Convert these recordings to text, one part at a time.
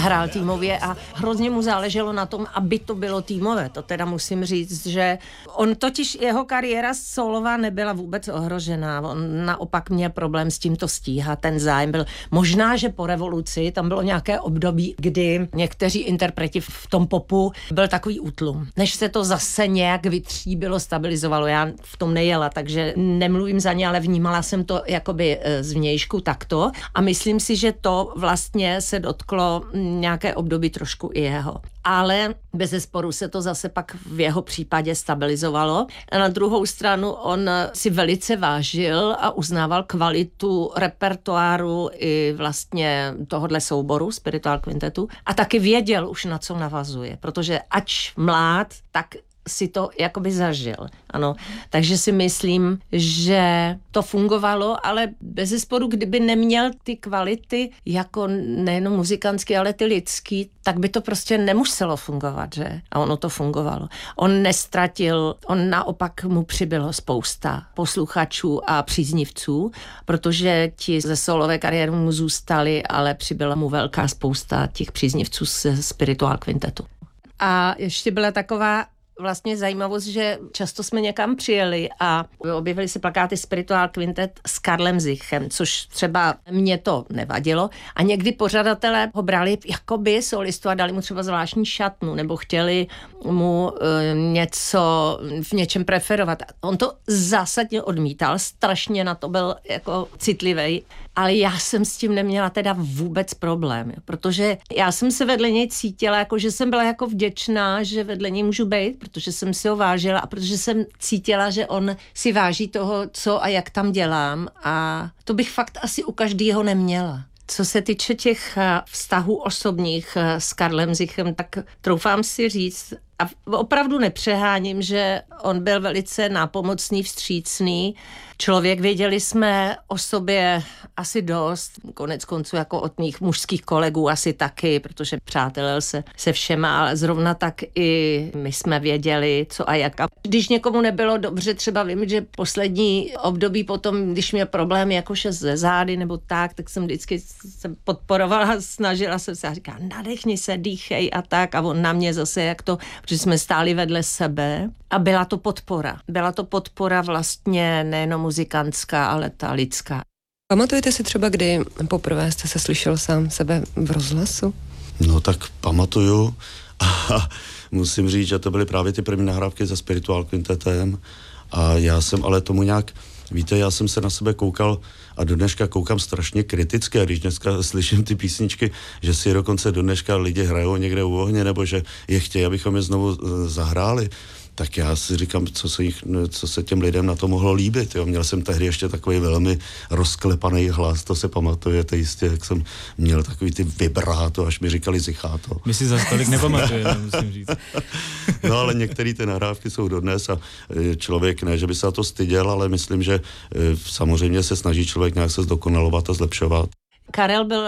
hrál týmově a hrozně mu záleželo na tom, aby to bylo týmové. To teda musím říct, že on totiž, jeho kariéra solová nebyla vůbec ohrožená. On naopak měl problém s tím to stíhat, ten zájem byl. Možná, že po revoluci tam bylo nějaké období, kdy někteří interpreti v tom popu byl takový útlum. Než se to zase nějak vytříbilo, stabilizovalo. Já v tom nejela, takže nemluvím za ně, ale vnímala jsem to jakoby zvnějšku takto a myslím si, že to vlastně se dotklo nějaké období trošku i jeho. Ale bezesporu se to zase pak v jeho případě stabilizovalo. A na druhou stranu on si velice vážil a uznával kvalitu repertoáru i vlastně tohodle souboru Spiritual Quintetu a taky věděl už, na co navazuje, protože ač mlád, tak si to jakoby zažil, ano. Takže si myslím, že to fungovalo, ale bezesporu, kdyby neměl ty kvality jako nejenom muzikantský, ale ty lidský, tak by to prostě nemuselo fungovat, že? A ono to fungovalo. On nestratil, on naopak mu přibylo spousta posluchačů a příznivců, protože ti ze solové kariéry mu zůstali, ale přibyla mu velká spousta těch příznivců z Spiritual Quintetu. A ještě byla taková vlastně zajímavost, že často jsme někam přijeli a objevily se plakáty Spiritual Quintet s Karlem Zichem, což třeba mě to nevadilo. A někdy pořadatelé ho brali jakoby solistu a dali mu třeba zvláštní šatnu, nebo chtěli mu něco v něčem preferovat. On to zásadně odmítal, strašně na to byl jako citlivý, ale já jsem s tím neměla teda vůbec problém, protože já jsem se vedle něj cítila, jako že jsem byla jako vděčná, že vedle něj můžu být, protože jsem si ho vážila a protože jsem cítila, že on si váží toho, co a jak tam dělám a to bych fakt asi u každého neměla. Co se týče těch vztahů osobních s Karlem Zichem, tak troufám si říct, a opravdu nepřeháním, že on byl velice nápomocný, vstřícný člověk. Věděli jsme o sobě asi dost, konec konců jako od mých mužských kolegů asi taky, protože přátelil se všema, ale zrovna tak i my jsme věděli, co a jak. A když někomu nebylo dobře, třeba vím, že poslední období potom, když měl problém jakože ze zády nebo tak jsem vždycky se podporovala, snažila jsem se a říkala, nadechni se, dýchej a tak. A on na mě zase, jak to, protože jsme stáli vedle sebe a byla to podpora. Byla to podpora vlastně nejenom muzikantská, ale ta lidská. Pamatujete si třeba, kdy poprvé jste se slyšel sám sebe v rozhlasu? No tak pamatuju a musím říct, že to byly právě ty první nahrávky za Spiritual Quintetem a já jsem ale tomu nějak, víte, já jsem se na sebe koukal a do dneška koukám strašně kriticky a když dneska slyším ty písničky, že si dokonce do dneška lidi hrajou někde u ohně nebo že je chtějí, abychom je znovu zahráli, tak já si říkám, co se těm lidem na to mohlo líbit. Jo? Měl jsem tehdy ještě takový velmi rozklepaný hlas, to se pamatujete jistě, jak jsem měl takový ty vibráto, až mi říkali zicháto. My si zase tolik nepamatujeme, musím říct. No ale některé ty nahrávky jsou dodnes a člověk ne, že by se na to styděl, ale myslím, že samozřejmě se snaží člověk nějak se zdokonalovat a zlepšovat. Karel byl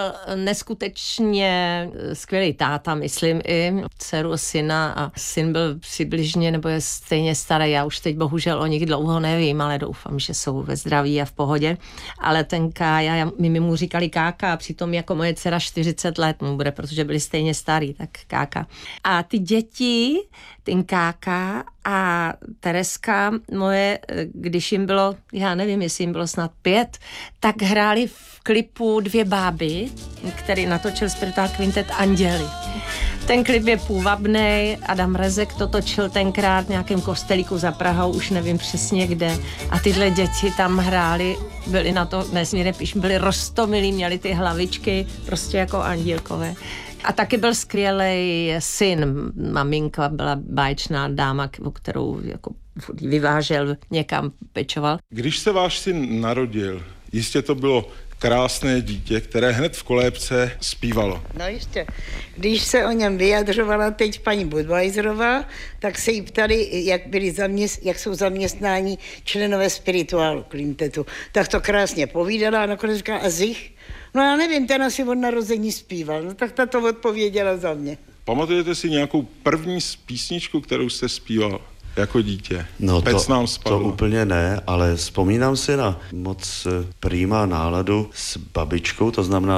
neskutečně skvělý táta, myslím, i dceru a syna a syn byl přibližně nebo je stejně starý, já už teď bohužel o nich dlouho nevím, ale doufám, že jsou ve zdraví a v pohodě, ale ten Kája, my mu říkali Káka a přitom jako moje dcera 40 let mu bude, protože byli stejně starý, tak Káka. A ty děti, ten Káka a Tereska moje, když jim bylo, já nevím, jestli jim bylo snad 5, tak hráli v klipu Dvě báby, který natočil Spiritual Quintet Anděli. Ten klip je půvabnej, Adam Rezek to točil tenkrát v nějakém kostelíku za Prahou, už nevím přesně kde. A tyhle děti tam hráli, byli na to nesmírně pišní, byli roztomilí, měli ty hlavičky prostě jako andílkové. A taky byl skvělej syn, maminka byla báječná dáma, o kterou jako vyvážel, někam pečoval. Když se váš syn narodil, jistě to bylo krásné dítě, které hned v kolébce zpívalo. No jistě. Když se o něm vyjadřovala teď paní Budweiserová, tak se jí ptali, jak jsou zaměstnáni členové Spiritual Quintetu. Tak to krásně povídala a nakonec říkala, a Zich? No já nevím, ten asi od narození zpíval. No tak ta to odpověděla za mě. Pamatujete si nějakou první písničku, kterou jste zpíval jako dítě? No Pec nám spadl. To úplně ne, ale vzpomínám si na moc prýmá náladu s babičkou, to znamená s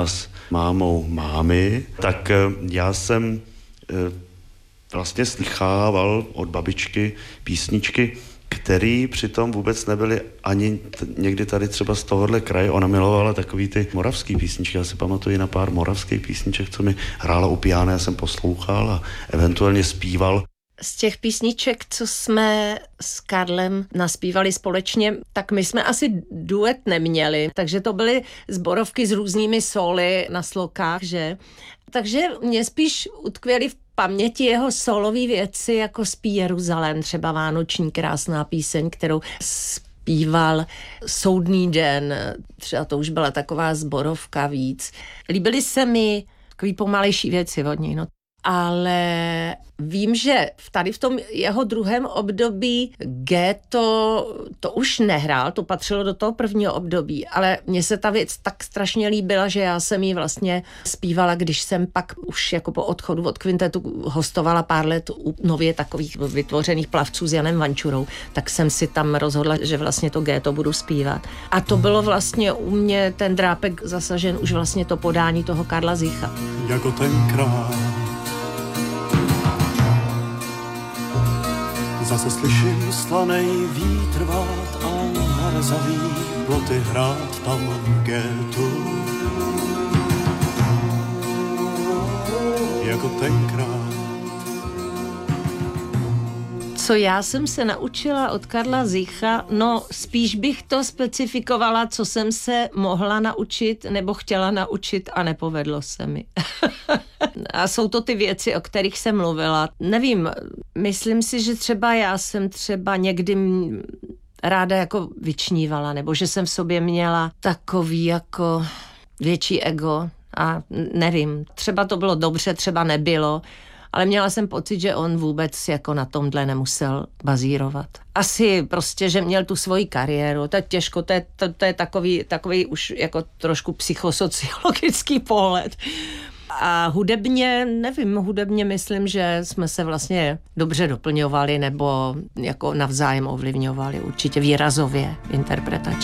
mámou mámy, tak já jsem vlastně slychával od babičky písničky, který přitom vůbec nebyly ani někdy tady třeba z tohohle kraje. Ona milovala takový ty moravský písničky. Já si pamatuju na pár moravských písniček, co mi hrála u piana, já jsem poslouchal a eventuálně zpíval. Z těch písniček, co jsme s Karlem naspívali společně, tak my jsme asi duet neměli, takže to byly sborovky s různými sóly na slokách, že? Takže mě spíš utkvěly v paměti jeho solový věci, jako Spí Jeruzalém, třeba Vánoční krásná píseň, kterou zpíval Soudný den, třeba to už byla taková sborovka víc. Líbily se mi takový pomalejší věci od něj, no. Ale vím, že tady v tom jeho druhém období G to už nehrál, to patřilo do toho prvního období, ale mně se ta věc tak strašně líbila, že já jsem ji vlastně zpívala, když jsem pak už jako po odchodu od kvintetu hostovala pár let u nově takových vytvořených plavců s Janem Vančurou, tak jsem si tam rozhodla, že vlastně to G to budu zpívat. A to bylo vlastně u mě ten drápek zasažen už vlastně to podání toho Karla Zicha. Jako tenkrát zase slyším slanej vítr vát a narezavý ploty hrát tam v gétu. Jako tenkrát. Co já jsem se naučila od Karla Zicha, no spíš bych to specifikovala, co jsem se mohla naučit nebo chtěla naučit a nepovedlo se mi. A jsou to ty věci, o kterých jsem mluvila. Nevím, myslím si, že třeba já jsem třeba někdy ráda jako vyčnívala, nebo že jsem v sobě měla takový jako větší ego a nevím, třeba to bylo dobře, třeba nebylo, ale měla jsem pocit, že on vůbec jako na tomhle nemusel bazírovat. Asi prostě, že měl tu svoji kariéru, to je těžko, to je takový už jako trošku psychosociologický pohled. A hudebně myslím, že jsme se vlastně dobře doplňovali nebo jako navzájem ovlivňovali, určitě výrazově, interpretačně.